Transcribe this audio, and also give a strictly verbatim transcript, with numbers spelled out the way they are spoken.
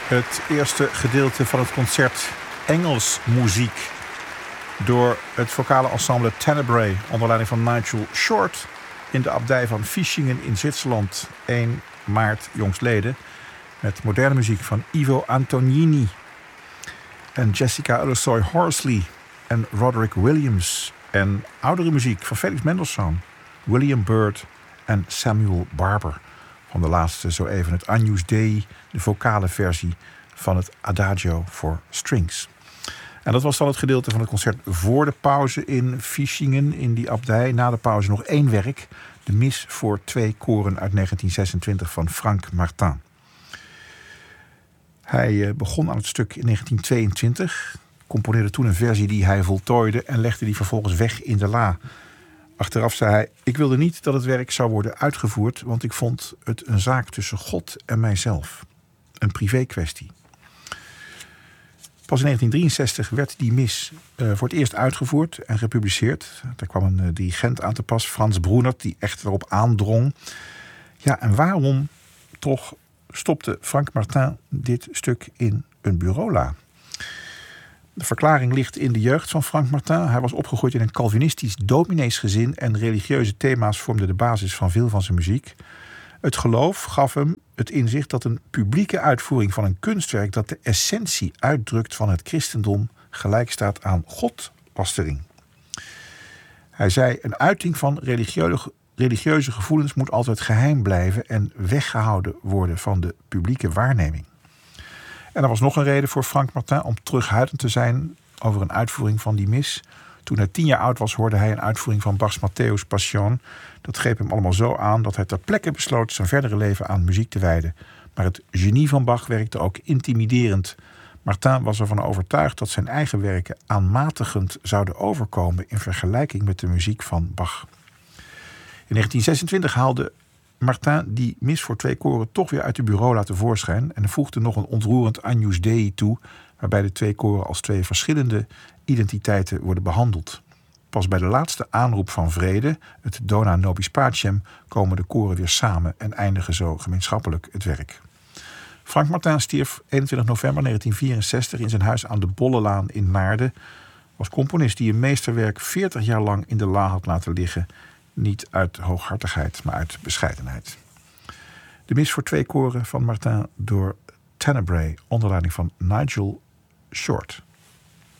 Het eerste gedeelte van het concert Engels muziek door het vocale ensemble Tenebrae onder leiding van Nigel Short in de abdij van Fischingen in Zwitserland, één maart jongstleden, met moderne muziek van Ivo Antonini en Jessica Ulusoy Horsley en Roderick Williams en oudere muziek van Felix Mendelssohn, William Byrd en Samuel Barber. Van de laatste zo even het Agnus Dei, de vocale versie van het Adagio for Strings. En dat was dan het gedeelte van het concert voor de pauze in Fischingen in die abdij. Na de pauze nog één werk, de mis voor twee koren uit negentien zesentwintig van Frank Martin. Hij begon aan het stuk in negentien tweeëntwintig, componeerde toen een versie die hij voltooide en legde die vervolgens weg in de la. Achteraf zei hij: ik wilde niet dat het werk zou worden uitgevoerd, want ik vond het een zaak tussen God en mijzelf. Een privé kwestie. Pas in negentien drieënzestig werd die mis uh, voor het eerst uitgevoerd en gepubliceerd. Daar kwam een uh, dirigent aan te pas, Frans Brunert, die echt erop aandrong. Ja, en waarom toch stopte Frank Martin dit stuk in een bureaula? De verklaring ligt in de jeugd van Frank Martin. Hij was opgegroeid in een Calvinistisch domineesgezin en religieuze thema's vormden de basis van veel van zijn muziek. Het geloof gaf hem het inzicht dat een publieke uitvoering van een kunstwerk dat de essentie uitdrukt van het christendom gelijk staat aan godpastering. Hij zei: een uiting van religieuze, religieuze gevoelens moet altijd geheim blijven en weggehouden worden van de publieke waarneming. En er was nog een reden voor Frank Martin om terughoudend te zijn over een uitvoering van die mis. Toen hij tien jaar oud was, hoorde hij een uitvoering van Bach's Matthäus Passion. Dat greep hem allemaal zo aan dat hij ter plekke besloot zijn verdere leven aan muziek te wijden. Maar het genie van Bach werkte ook intimiderend. Martin was ervan overtuigd dat zijn eigen werken aanmatigend zouden overkomen in vergelijking met de muziek van Bach. In negentien zesentwintig haalde Martin die mis voor twee koren toch weer uit de bureaula tevoorschijn en voegde nog een ontroerend Agnus Dei toe, waarbij de twee koren als twee verschillende identiteiten worden behandeld. Pas bij de laatste aanroep van vrede, het Dona Nobis Pacem, komen de koren weer samen en eindigen zo gemeenschappelijk het werk. Frank Martin stierf eenentwintig november negentien vierenzestig in zijn huis aan de Bollelaan in Naarden. Was componist die een meesterwerk veertig jaar lang in de la had laten liggen. Niet uit hooghartigheid, maar uit bescheidenheid. De mis voor twee koren van Martin door Tenebrae onder leiding van Nigel Short.